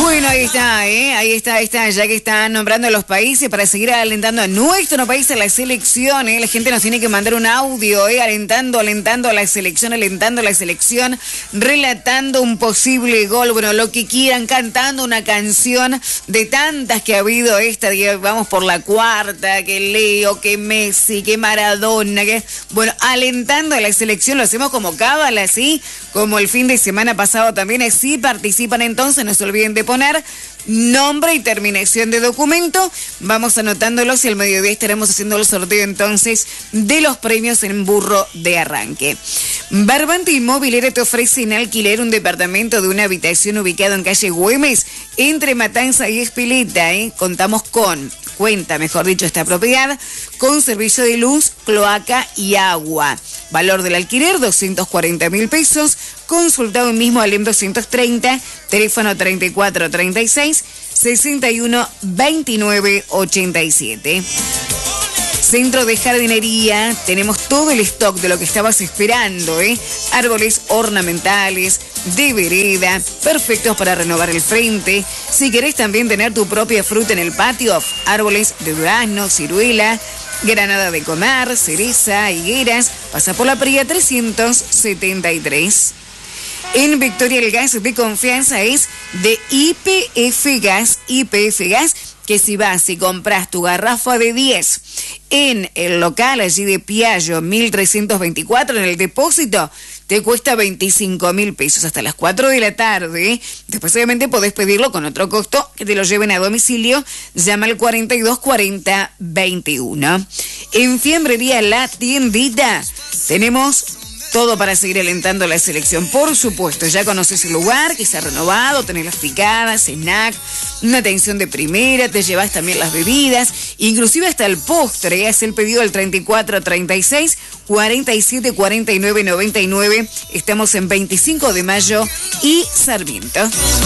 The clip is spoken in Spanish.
Bueno, ahí está, ya que están nombrando los países para seguir alentando a nuestro país a la selección, la gente nos tiene que mandar un audio, alentando a la selección, relatando un posible gol, bueno, lo que quieran, cantando una canción de tantas que ha habido vamos por la cuarta, que Leo, que Messi, que Maradona, bueno, alentando a la selección, lo hacemos como cábala, ¿sí? Como el fin de semana pasado también, así participan entonces, no se olviden de poner nombre y terminación de documento. Vamos anotándolos y al mediodía estaremos haciendo el sorteo entonces de los premios en burro de arranque. Barbante Inmobiliaria te ofrece en alquiler un departamento de una habitación ubicado en calle Güemes, entre Matanza y Espileta. Cuenta esta propiedad con servicio de luz, cloaca y agua. Valor del alquiler, 240.000 pesos. Consulta hoy mismo al 230, teléfono 3436 61 29 87. Centro de jardinería, tenemos todo el stock de lo que estabas esperando, Árboles ornamentales, de vereda, perfectos para renovar el frente. Si querés también tener tu propia fruta en el patio, árboles de durazno, ciruela, granada de conar, cereza, higueras, pasa por la Pría 373. En Victoria el gas de confianza es de YPF Gas, que si vas y compras tu garrafa de 10 en el local allí de Piaggio 1324 en el depósito, te cuesta 25.000 pesos hasta las 4 de la tarde. Después obviamente podés pedirlo con otro costo, que te lo lleven a domicilio. Llama al 42 40 21. En Fiambrería La Tiendita tenemos todo para seguir alentando la selección. Por supuesto, ya conoces el lugar que se ha renovado, tenés las picadas, snack, una atención de primera, te llevas también las bebidas, inclusive hasta el postre. Haz el pedido al 34 36 47 49 99. Estamos en 25 de mayo y Sarmiento.